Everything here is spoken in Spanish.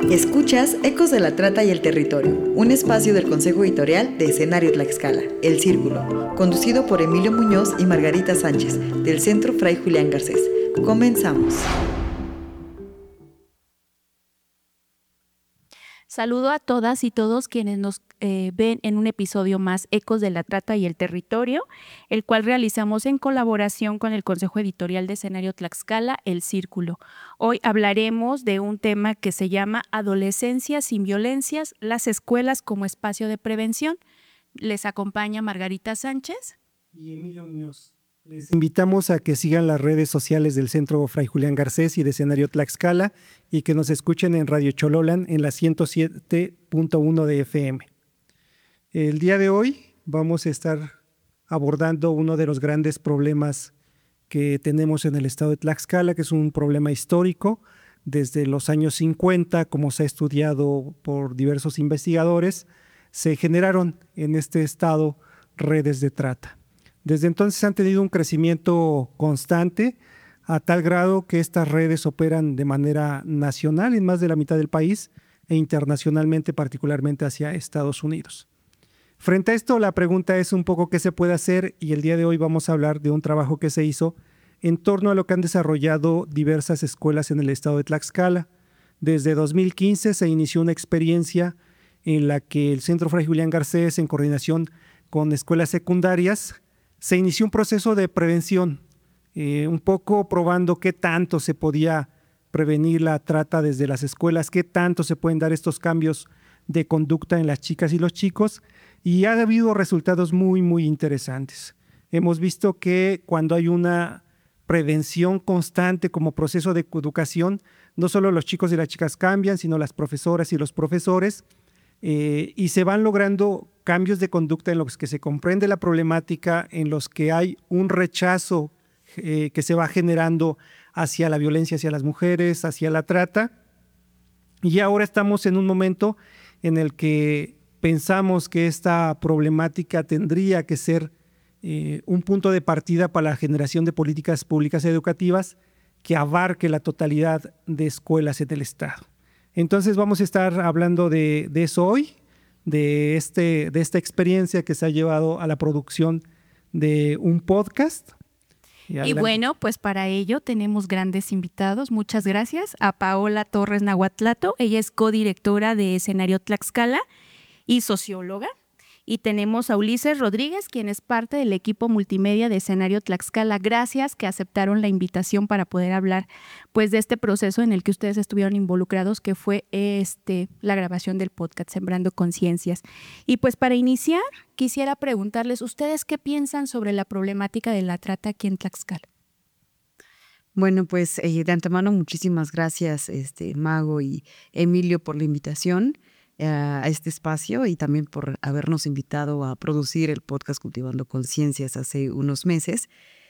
Escuchas Ecos de la Trata y el Territorio, un espacio del Consejo Editorial de Escenario Tlaxcala, El Círculo, conducido por Emilio Muñoz y Margarita Sánchez, del Centro Fray Julián Garcés. Comenzamos. Saludo a todas y todos quienes nos ven en un episodio más Ecos de la Trata y el Territorio, el cual realizamos en colaboración con el Consejo Editorial de Escenario Tlaxcala, El Círculo. Hoy hablaremos de un tema que se llama Adolescencia sin violencias, las escuelas como espacio de prevención. Les acompaña Margarita Sánchez y Emilio Muñoz. Les invitamos a que sigan las redes sociales del Centro Fray Julián Garcés y de Escenario Tlaxcala y que nos escuchen en Radio Chololan en la 107.1 de FM. El día de hoy vamos a estar abordando uno de los grandes problemas que tenemos en el estado de Tlaxcala, que es un problema histórico. Desde los años 50, como se ha estudiado por diversos investigadores, se generaron en este estado redes de trata. Desde entonces han tenido un crecimiento constante a tal grado que estas redes operan de manera nacional en más de la mitad del país e internacionalmente, particularmente hacia Estados Unidos. Frente a esto, la pregunta es un poco qué se puede hacer y el día de hoy vamos a hablar de un trabajo que se hizo en torno a lo que han desarrollado diversas escuelas en el estado de Tlaxcala. Desde 2015 se inició una experiencia en la que el Centro Fray Julián Garcés, en coordinación con escuelas secundarias, se inició un proceso de prevención, un poco probando qué tanto se podía prevenir la trata desde las escuelas, qué tanto se pueden dar estos cambios de conducta en las chicas y los chicos, y ha habido resultados muy, muy interesantes. Hemos visto que cuando hay una prevención constante como proceso de educación, no solo los chicos y las chicas cambian, sino las profesoras y los profesores, y se van logrando cambios de conducta en los que se comprende la problemática, en los que hay un rechazo que se va generando hacia la violencia hacia las mujeres, hacia la trata. Y ahora estamos en un momento en el que pensamos que esta problemática tendría que ser un punto de partida para la generación de políticas públicas educativas que abarque la totalidad de escuelas en el estado. Entonces vamos a estar hablando de eso hoy, de esta experiencia que se ha llevado a la producción de un podcast. Y bueno, pues para ello tenemos grandes invitados. Muchas gracias a Paola Torres Nahuatlato. Ella es codirectora de Escenario Tlaxcala y socióloga. Y tenemos a Ulises Rodríguez, quien es parte del equipo multimedia de Escenario Tlaxcala. Gracias que aceptaron la invitación para poder hablar pues, de este proceso en el que ustedes estuvieron involucrados, que fue la grabación del podcast Sembrando Conciencias. Y pues para iniciar, quisiera preguntarles, ¿ustedes qué piensan sobre la problemática de la trata aquí en Tlaxcala? Bueno, pues de antemano muchísimas gracias Mago y Emilio por la invitación a este espacio y también por habernos invitado a producir el podcast Cultivando Conciencias hace unos meses.